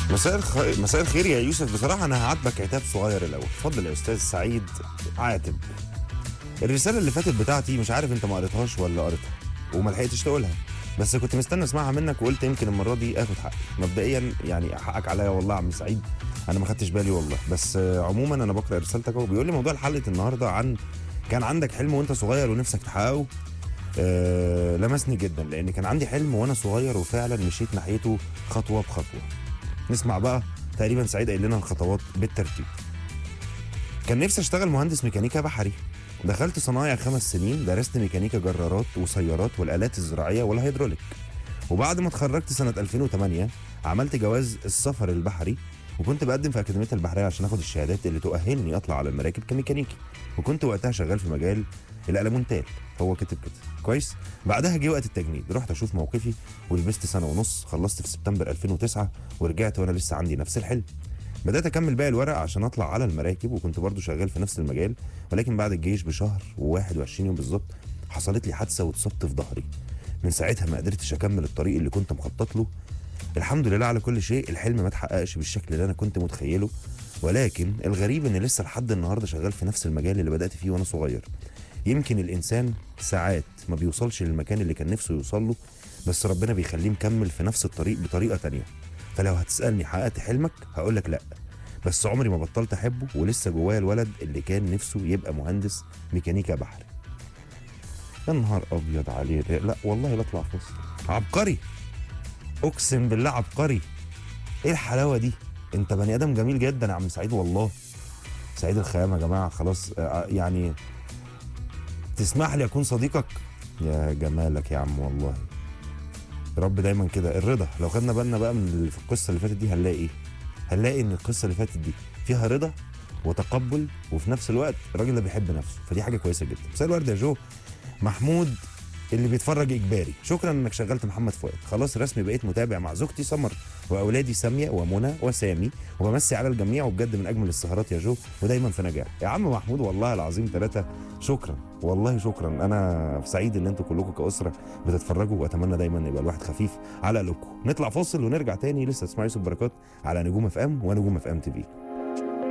مساء الخير يا يوسف. بصراحة أنا هعاتبك عتاب صغير الأول. اتفضل يا أستاذ سعيد عاتب. الرسالة اللي فاتت بتاعتي مش عارف أنت ما قريتهاش ولا قريتها وما لحقتش تقولها، بس كنت مستني أسمعها منك وقلت يمكن المرة دي آخد حقي. مبدئيا يعني حقك عليا والله يا عم سعيد، أنا ما خدتش بالي والله. بس عموما أنا بقرأ رسالتك أهو. بيقول لي موضوع حلقة النهاردة عن كان عندك حلم وأنت صغير ونفسك تحققه. لمسني جدا لأن كان عندي حلم وأنا صغير وفعلا مشيت ناحيته خطوة بخطوة. نسمع بقى. تقريبا سعيد قايل لنا الخطوات بالترتيب. كان نفسي اشتغل مهندس ميكانيكا بحري. دخلت صنايع 5 سنين، درست ميكانيكا جرارات وسيارات والآلات الزراعية والهيدروليك. وبعد ما اتخرجت سنة 2008 عملت جواز السفر البحري، وكنت بقدم في أكاديمية البحرية عشان اخد الشهادات اللي تؤهلني اطلع على المراكب كميكانيكي. وكنت وقتها شغال في مجال الألمونتال. هو كتب كده كويس. بعدها جه وقت التجنيد، رحت اشوف موقفي ولبست سنة ونص. خلصت في سبتمبر 2009 ورجعت وانا لسه عندي نفس الحلم. بدات اكمل باقي الورق عشان اطلع على المراكب، وكنت برضو شغال في نفس المجال. ولكن بعد الجيش بشهر و21 يوم بالظبط حصلت لي حادثه واتصبت في ظهري. من ساعتها ما قدرتش اكمل الطريق اللي كنت مخطط له. الحمد لله على كل شيء، الحلم ما اتحققش بالشكل اللي انا كنت متخيله. ولكن الغريب ان لسه لحد النهارده شغال في نفس المجال اللي بدات فيه وانا صغير. يمكن الانسان ساعات ما بيوصلش للمكان اللي كان نفسه يوصل له، بس ربنا بيخليه مكمل في نفس الطريق بطريقه تانية. فلو هتسالني حققت حلمك هقول لك لا، بس عمري ما بطلت احبه ولسه جوايا الولد اللي كان نفسه يبقى مهندس ميكانيكا بحري. يا نهار ابيض عليه. لا والله لا اطلع فاصل. عبقري، اقسم بالله عبقري. ايه الحلاوه دي؟ انت بني ادم جميل جدا يا عم سعيد والله. سعيد الخيام يا جماعه خلاص. يعني تسمح لي اكون صديقك؟ يا جمالك يا عم والله. يا رب دايما كده. الرضا، لو خدنا بالنا بقى من اللي في القصه اللي فاتت دي هنلاقي ايه؟ هنلاقي ان القصه اللي فاتت دي فيها رضا وتقبل، وفي نفس الوقت الراجل ده بيحب نفسه، فدي حاجه كويسه جدا. مساء الورد يا جو. محمود اللي بيتفرج اجباري، شكرا انك شغلت محمد فؤاد. خلاص رسمي بقيت متابع مع زوجتي سمر واولادي ساميه ومنى وسامي، وبمسي على الجميع، وبجد من اجمل السهرات يا جو ودايما في نجاح. يا عم محمود والله العظيم 3 شكرا والله شكرا. انا سعيد ان انتوا كلكم كاسره بتتفرجوا، واتمنى دايما يبقى الواحد خفيف على قلوبكم. نطلع فاصل ونرجع تاني. لسه تسمعوا يوسف بركات على نجوم اف ام ونجوم اف ام تي في.